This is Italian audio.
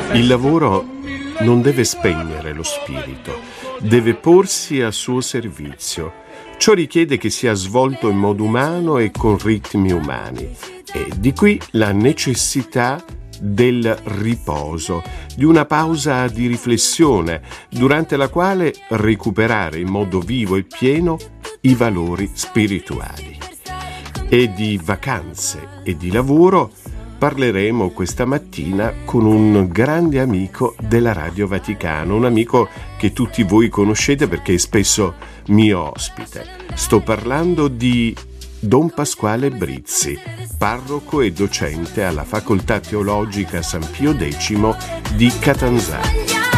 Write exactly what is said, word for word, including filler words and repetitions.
Il lavoro non deve spegnere lo spirito, deve porsi a suo servizio. Ciò richiede che sia svolto in modo umano e con ritmi umani. E di qui la necessità del riposo, di una pausa di riflessione, durante la quale recuperare in modo vivo e pieno i valori spirituali. E di vacanze e di lavoro parleremo questa mattina con un grande amico della Radio Vaticano, un amico che tutti voi conoscete perché è spesso mio ospite. Sto parlando di Don Pasquale Brizzi, parroco e docente alla Facoltà Teologica San Pio X di Catanzaro.